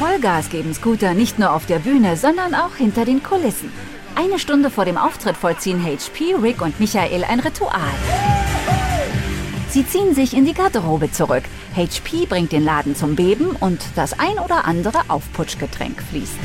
Vollgas geben Scooter nicht nur auf der Bühne, sondern auch hinter den Kulissen. Eine Stunde vor dem Auftritt vollziehen HP, Rick und Michael ein Ritual. Sie ziehen sich in die Garderobe zurück. HP bringt den Laden zum Beben und das ein oder andere Aufputschgetränk fließt.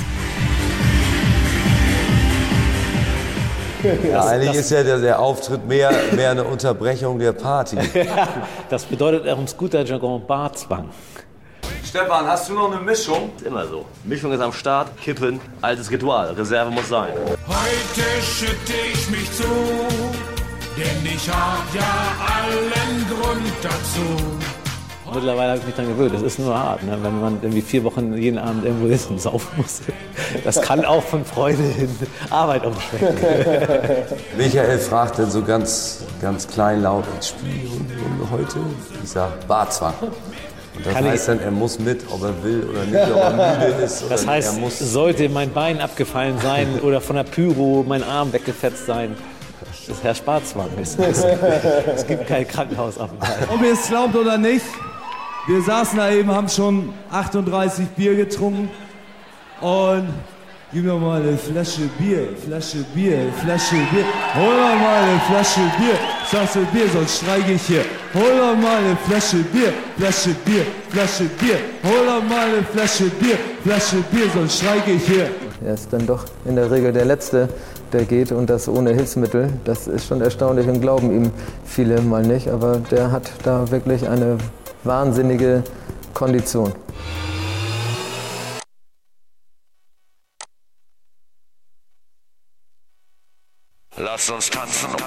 Ja, eigentlich ist ja der Auftritt mehr eine Unterbrechung der Party. Das bedeutet auch im Scooter-Jargon Barzwang. Stefan, hast du noch eine Mischung? Ist immer so. Mischung ist am Start, Kippen, altes Ritual. Reserve muss sein. Heute schütte ich mich zu, denn ich hab ja allen Grund dazu. Mittlerweile habe ich mich daran gewöhnt. Das ist nur hart, ne? Wenn man irgendwie 4 Wochen jeden Abend irgendwo ist und saufen muss. Das kann auch von Freude in Arbeit umschwenken. Michael fragt dann so ganz kleinlaut, spielen heute? Ich sag, Barzwang. Und das heißt dann, er muss mit, ob er will oder nicht, ob er müde ist. Oder das heißt, er muss sollte mein Bein abgefallen sein oder von der Pyro mein Arm weggefetzt sein, das herrscht Barzwang. Es gibt kein Krankenhausaufenthalt. Ob ihr es glaubt oder nicht, wir saßen da eben, haben schon 38 Bier getrunken und gib mir mal eine Flasche Bier. Hol doch mal eine Flasche Bier. Sagst du Bier, sonst streike ich hier. Hol doch mal eine Flasche Bier. Hol doch mal eine Flasche Bier, sonst streike ich hier. Er ist dann doch in der Regel der Letzte, der geht und das ohne Hilfsmittel. Das ist schon erstaunlich und glauben ihm viele mal nicht. Aber der hat da wirklich eine wahnsinnige Kondition. Lass uns tanzen.